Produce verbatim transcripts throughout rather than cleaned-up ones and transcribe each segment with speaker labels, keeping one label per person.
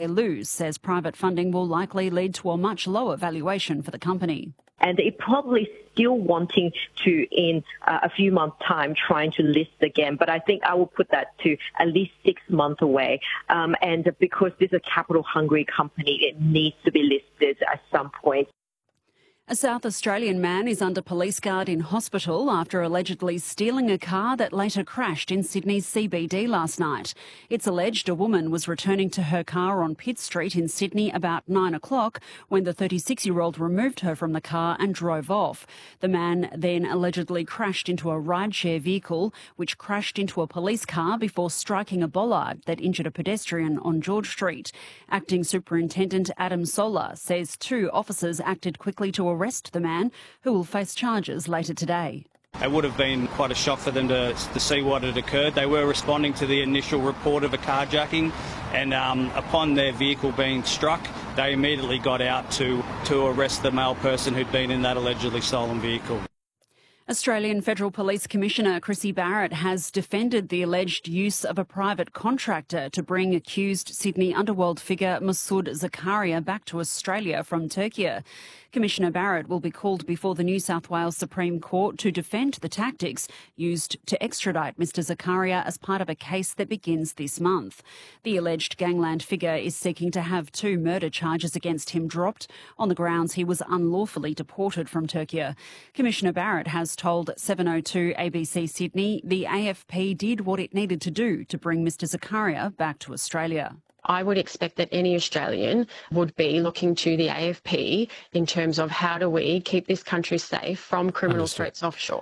Speaker 1: Eluz says private funding will likely lead to a much lower valuation for the company.
Speaker 2: And they're probably still wanting to, in uh, a few months' time, trying to list again. But I think I will put that to at least six months away. Um, and because this is a capital-hungry company, it needs to be listed at some point.
Speaker 1: A South Australian man is under police guard in hospital after allegedly stealing a car that later crashed in Sydney's C B D last night. It's alleged a woman was returning to her car on Pitt Street in Sydney about nine o'clock when the thirty-six-year-old removed her from the car and drove off. The man then allegedly crashed into a rideshare vehicle, which crashed into a police car before striking a bollard that injured a pedestrian on George Street. Acting Superintendent Adam Solar says two officers acted quickly to arrest the man, who will face charges later today.
Speaker 3: It would have been quite a shock for them to, to see what had occurred. They were responding to the initial report of a carjacking, and um, upon their vehicle being struck, they immediately got out to, to arrest the male person who'd been in that allegedly stolen vehicle.
Speaker 1: Australian Federal Police Commissioner Chrissy Barrett has defended the alleged use of a private contractor to bring accused Sydney underworld figure Masood Zakaria back to Australia from Turkey. Commissioner Barrett will be called before the New South Wales Supreme Court to defend the tactics used to extradite Mister Zakaria as part of a case that begins this month. The alleged gangland figure is seeking to have two murder charges against him dropped on the grounds he was unlawfully deported from Turkey. Commissioner Barrett has told seven oh two A B C Sydney the A F P did what it needed to do to bring Mister Zakaria back to Australia.
Speaker 4: I would expect that any Australian would be looking to the A F P in terms of how do we keep this country safe from criminal
Speaker 5: Understood.
Speaker 4: threats offshore.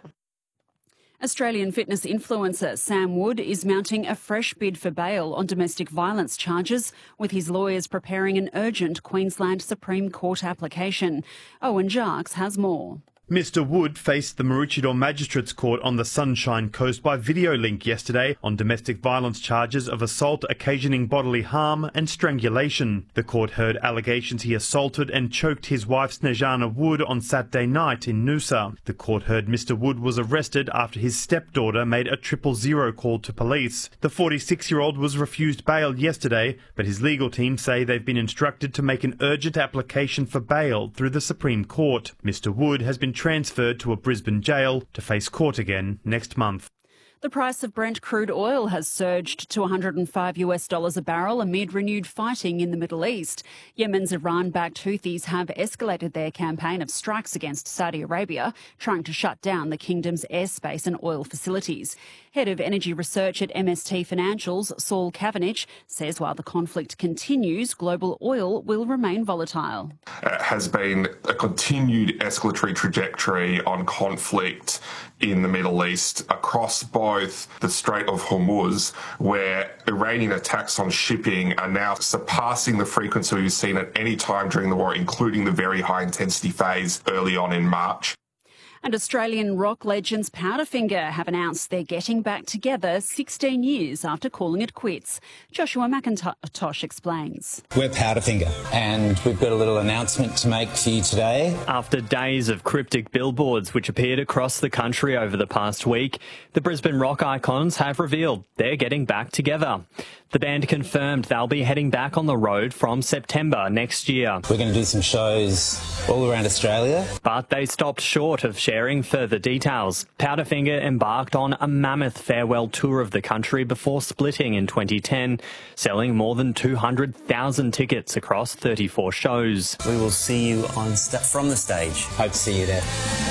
Speaker 1: Australian fitness influencer Sam Wood is mounting a fresh bid for bail on domestic violence charges, with his lawyers preparing an urgent Queensland Supreme Court application. Owen Jarks has more.
Speaker 5: Mister Wood faced the Maroochydore Magistrates Court on the Sunshine Coast by video link yesterday on domestic violence charges of assault occasioning bodily harm and strangulation. The court heard allegations he assaulted and choked his wife Snejana Wood on Saturday night in Noosa. The court heard Mister Wood was arrested after his stepdaughter made a triple zero call to police. The forty-six-year-old was refused bail yesterday, but his legal team say they've been instructed to make an urgent application for bail through the Supreme Court. Mister Wood has been transferred to a Brisbane jail to face court again next month.
Speaker 1: The price of Brent crude oil has surged to one hundred five US dollars a barrel amid renewed fighting in the Middle East. Yemen's Iran-backed Houthis have escalated their campaign of strikes against Saudi Arabia, trying to shut down the kingdom's airspace and oil facilities. Head of Energy Research at M S T Financials, Saul Kavanagh, says while the conflict continues, global oil will remain volatile.
Speaker 6: It has been a continued escalatory trajectory on conflict in the Middle East across both the Strait of Hormuz, where Iranian attacks on shipping are now surpassing the frequency we've seen at any time during the war, including the very high intensity phase early on in March.
Speaker 1: And Australian rock legends Powderfinger have announced they're getting back together sixteen years after calling it quits. Joshua McIntosh explains.
Speaker 7: We're Powderfinger, and we've got a little announcement to make to you today.
Speaker 8: After days of cryptic billboards which appeared across the country over the past week, the Brisbane rock icons have revealed they're getting back together. The band confirmed they'll be heading back on the road from September next year.
Speaker 7: We're going to do some shows all around Australia.
Speaker 8: But they stopped short of sharing further details. Powderfinger embarked on a mammoth farewell tour of the country before splitting in twenty ten, selling more than two hundred thousand tickets across thirty-four shows.
Speaker 7: We will see you on st- from the stage. Hope to see you there.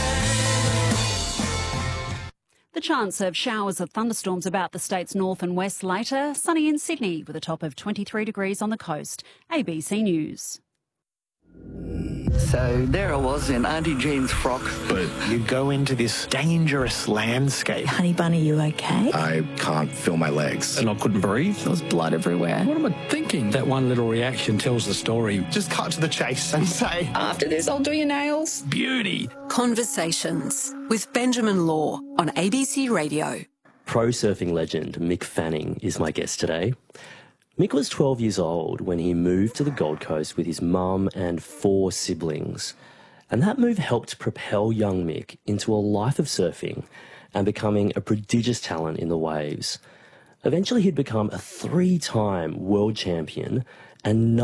Speaker 1: The chance of showers of thunderstorms about the state's north and west later. Sunny in Sydney with a top of twenty-three degrees on the coast. A B C News.
Speaker 9: So there I was in Auntie Jean's frock.
Speaker 10: But you go into this dangerous landscape.
Speaker 11: Honey Bunny, you okay?
Speaker 10: I can't feel my legs.
Speaker 12: And I couldn't breathe.
Speaker 11: There was blood everywhere.
Speaker 12: What am I thinking? That one little reaction tells the story.
Speaker 10: Just cut to the chase and say,
Speaker 11: after this, I'll do your nails.
Speaker 12: Beauty.
Speaker 13: Conversations with Benjamin Law on A B C Radio.
Speaker 14: Pro surfing legend Mick Fanning is my guest today. Mick was twelve years old when he moved to the Gold Coast with his mum and four siblings. And that move helped propel young Mick into a life of surfing and becoming a prodigious talent in the waves. Eventually he'd become a three-time world champion and